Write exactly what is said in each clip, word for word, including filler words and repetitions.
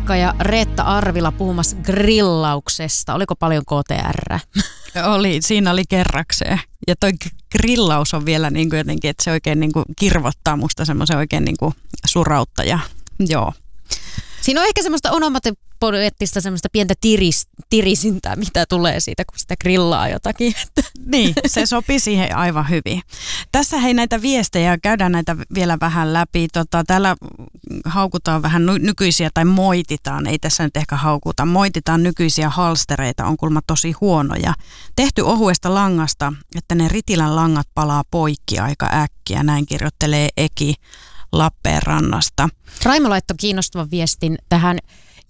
Eikka ja Reetta Arvila puhumassa grillauksesta. Oliko paljon K T R? Oli, siinä oli kerrakseen. Ja toi grillaus on vielä niin kuin jotenkin, että se oikein niin kuin kirvottaa musta semmoisen oikein niin kuin surautta ja joo. Siinä on ehkä semmoista onomatopoeettista semmoista pientä tiris, tirisintää, mitä tulee siitä, kun sitä grillaa jotakin. Niin, se sopii siihen aivan hyvin. Tässä hei näitä viestejä, käydään näitä vielä vähän läpi. Tota, täällä haukutaan vähän nykyisiä, tai moititaan, ei tässä nyt ehkä haukuta, moititaan nykyisiä halstereita, on kuulemma tosi huonoja. Tehty ohuesta langasta, että ne Ritilän langat palaa poikki aika äkkiä, näin kirjoittelee Eki Lappeenrannasta. Raimo laittoi kiinnostavan viestin tähän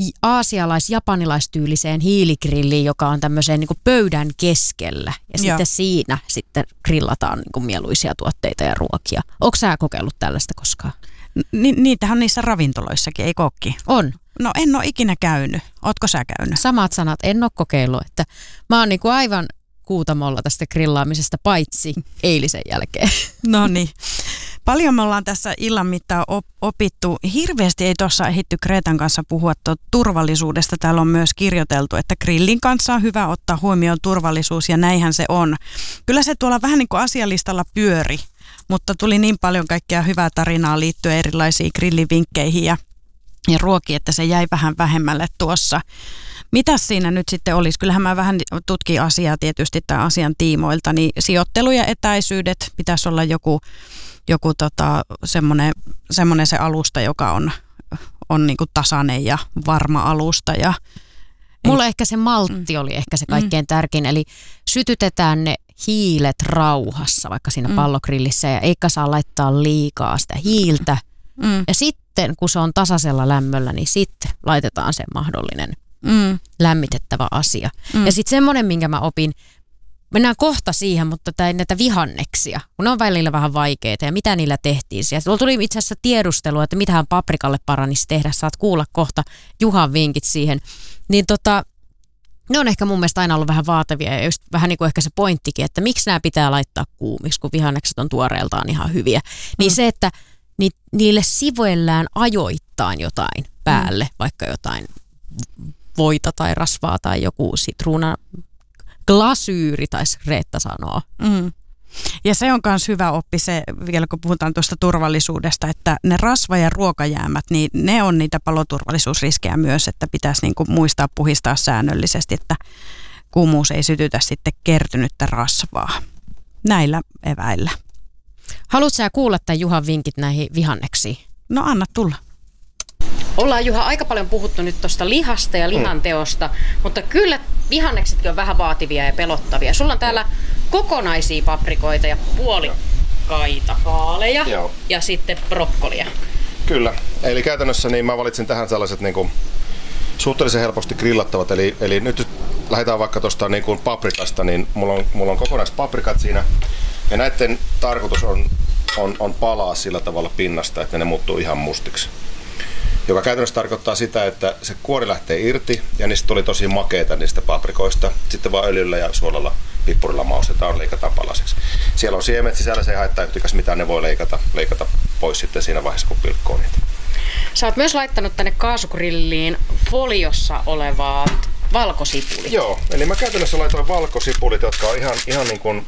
aasialais-japanilaistyylliseen hiiligrilliin, joka on tämmöiseen niin kuin pöydän keskellä. Ja Joo. sitten siinä sitten grillataan niin kuin mieluisia tuotteita ja ruokia. Ootko sä kokeillut tällaista koskaan? Ni- niitähän on niissä ravintoloissakin, ei kokki? On. No en ole ikinä käynyt. Ootko sä käynyt? Samat sanat, en ole kokeillut. Että mä oon niin kuin aivan kuutamolla tästä grillaamisesta, paitsi eilisen jälkeen. No niin. Paljon me ollaan tässä illan mittaan opittu. Hirveästi ei tuossa ehditty Kreetan kanssa puhua turvallisuudesta. Täällä on myös kirjoiteltu, että grillin kanssa on hyvä ottaa huomioon turvallisuus ja näinhän se on. Kyllä se tuolla vähän niin kuin asialistalla pyöri, mutta tuli niin paljon kaikkea hyvää tarinaa liittyen erilaisiin grillivinkkeihin ja, ja ruokiin, että se jäi vähän vähemmälle tuossa. Mitäs siinä nyt sitten olisi? Kyllähän mä vähän tutkin asiaa tietysti tämän asian tiimoilta, niin sijoittelu ja etäisyydet pitäisi olla joku joku tota, semmoinen, semmoinen se alusta, joka on, on niinku tasainen ja varma alusta. Ja Mulla ehkä se maltti oli ehkä se kaikkein mm. tärkein, eli sytytetään ne hiilet rauhassa vaikka siinä mm. pallogrillissä ja eikä saa laittaa liikaa sitä hiiltä. Mm. Ja sitten kun se on tasaisella lämmöllä, niin sitten laitetaan se mahdollinen mm. lämmitettävä asia. Mm. Ja sitten semmoinen, minkä mä opin, mennään kohta siihen, mutta tai näitä vihanneksia, kun ne on välillä vähän vaikeita ja mitä niillä tehtiin. Ja tuolla tuli itse asiassa tiedustelua, että mitähän paprikalle paranisi tehdä. Saat kuulla kohta Juhan vinkit siihen. Niin tota, ne on ehkä mun mielestä aina ollut vähän vaativia ja just vähän niin kuin ehkä se pointtikin, että miksi nämä pitää laittaa kuumiksi, kun vihannekset on tuoreeltaan ihan hyviä. Niin mm. se, että ni, niille sivuillään ajoittain jotain päälle, mm. vaikka jotain voita tai rasvaa tai joku sitruuna, glasyyri, taisi Reetta sanoa. Mm. Ja se on myös hyvä oppi se, vielä kun puhutaan tuosta turvallisuudesta, että ne rasva- ja ruokajäämät, niin ne on niitä paloturvallisuusriskejä myös, että pitäisi niinku muistaa puhistaa säännöllisesti, että kuumuus ei sytytä sitten kertynyttä rasvaa. Näillä eväillä. Haluatko sä kuulla tämän Juhan vinkit näihin vihanneksiin? No anna tulla. Ollaan Juha aika paljon puhuttu nyt tuosta lihasta ja lihanteosta, mm. mutta kyllä vihanneksetkin on vähän vaativia ja pelottavia. Sulla on täällä kokonaisia paprikoita ja puolikkaita kaaleja Joo. ja sitten brokkolia. Kyllä, eli käytännössä niin mä valitsin tähän sellaiset niin kuin suhteellisen helposti grillattavat, eli, eli nyt lähdetään vaikka tuosta niin kuin paprikasta, niin mulla on, mulla on kokonaiset paprikat siinä ja näiden tarkoitus on, on, on palaa sillä tavalla pinnasta, että ne muuttuu ihan mustiksi. Joka käytännössä tarkoittaa sitä, että se kuori lähtee irti ja niistä tuli tosi makeita niistä paprikoista. Sitten vaan öljyllä ja suolalla, pippurilla maustetaan, leikataan palasiksi. Siellä on siemet sisällä, se ei haittaa yhtikäs mitään, ne voi leikata, leikata pois sitten siinä vaiheessa, kun pilkkoo niitä. Sä oot myös laittanut tänne kaasugrilliin foliossa olevaa valkosipulit. Joo, eli mä käytännössä laitoin valkosipulit, jotka on ihan, ihan niin kuin,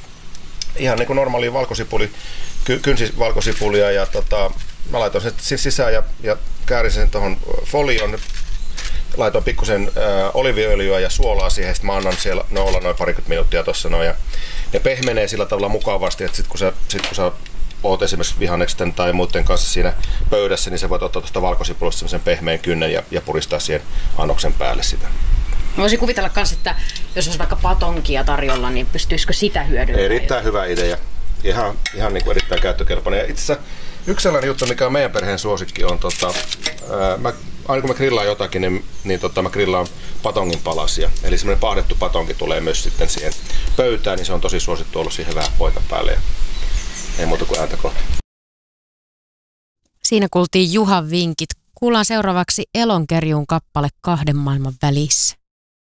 ihan niin kuin normaalia valkosipuli, ky, kynsivalkosipulia ja tota, mä laitoin sen sisään ja, ja käärin sen tuohon folioon. Laitoin pikkusen äh, oliviöljyä ja suolaa siihen, sitten mä annan siellä no, olla noin parikymmentä minuuttia tuossa noin. Ja ne pehmenee sillä tavalla mukavasti, että sitten kun sä, sit, kun sä oot esimerkiksi vihanneksen tai muiden kanssa siinä pöydässä, niin sä voit ottaa tuosta valkosipulista semmoisen pehmeän kynnen ja, ja puristaa siihen annoksen päälle sitä. Mä voisin kuvitella myös, että jos olisi vaikka patonkia tarjolla, niin pystyisikö sitä hyödyntämään? Erittäin hyvä idea. Ihan, ihan niin kuin erittäin käyttökelpoinen. Ja itse asiassa yksi sellainen juttu, mikä on meidän perheen suosikki, on tota, ää, mä, aina kun mä grillaan jotakin, niin, niin tota, mä grillaan patongin palasia. Eli semmoinen pahdettu patonki tulee myös sitten siihen pöytään, niin se on tosi suosittu ollut siihen vähän voita päälle. Ja ei muuta kuin ääntä kohta. Siinä kuultiin Juhan vinkit. Kuullaan seuraavaksi Elonkerjun kappale Kahden maailman välissä.